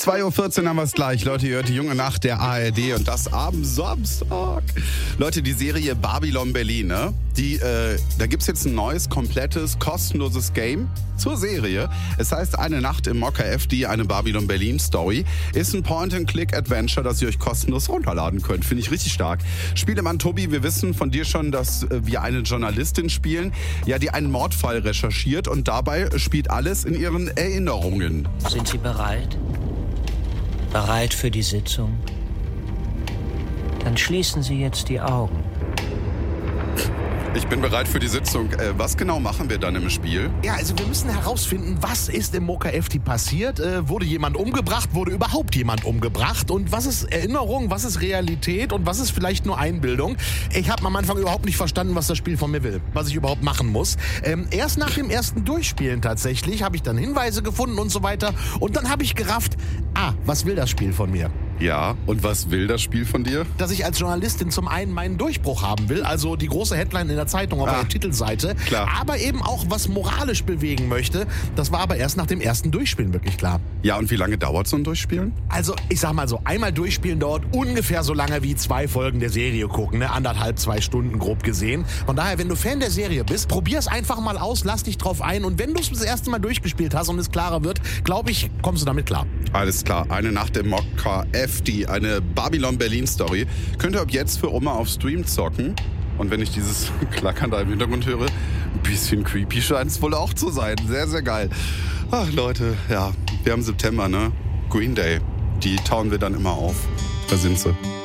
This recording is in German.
2.14 Uhr haben wir es gleich. Leute, ihr hört die junge Nacht der ARD und das am Samstag. Leute, die Serie Babylon Berlin, ne? Da gibt's jetzt ein neues, komplettes, kostenloses Game zur Serie. Es heißt Eine Nacht im Mokka FD, eine Babylon Berlin Story. Ist ein Point-and-Click-Adventure, das ihr euch kostenlos runterladen könnt. Finde ich richtig stark. Spielemann Tobi, wir wissen von dir schon, dass wir eine Journalistin spielen, ja, die einen Mordfall recherchiert und dabei spielt alles in ihren Erinnerungen. Sind Sie bereit? Bereit für die Sitzung? Dann schließen Sie jetzt die Augen. Ich bin bereit für die Sitzung. Was genau machen wir dann im Spiel? Ja, also wir müssen herausfinden, was ist im Mokka FD passiert? Wurde jemand umgebracht? Wurde überhaupt jemand umgebracht? Und was ist Erinnerung? Was ist Realität? Und was ist vielleicht nur Einbildung? Ich habe am Anfang überhaupt nicht verstanden, was das Spiel von mir will. Was ich überhaupt machen muss. Erst nach dem ersten Durchspielen tatsächlich habe ich dann Hinweise gefunden und so weiter. Und dann habe ich gerafft, was will das Spiel von mir? Ja, und was will das Spiel von dir? Dass ich als Journalistin zum einen meinen Durchbruch haben will, also die große Headline in der Zeitung auf der Titelseite, klar. Aber eben auch was moralisch bewegen möchte. Das war aber erst nach dem ersten Durchspielen wirklich klar. Ja, und wie lange dauert so ein Durchspielen? Also, ich sag mal so, einmal durchspielen dauert ungefähr so lange wie 2 Folgen der Serie gucken, ne? 1,5, 2 Stunden grob gesehen. Von daher, wenn du Fan der Serie bist, probier's einfach mal aus, lass dich drauf ein und wenn du es das erste Mal durchgespielt hast und es klarer wird, glaube ich, kommst du damit klar. Alles klar, Eine Nacht im Mokka FD, eine Babylon Berlin Story. Könnt ihr ab jetzt für Oma auf Stream zocken. Und wenn ich dieses Klackern da im Hintergrund höre, ein bisschen creepy scheint es wohl auch zu sein. Sehr, sehr geil. Ach Leute, ja, wir haben September, ne? Green Day, die tauen wir dann immer auf. Da sind sie.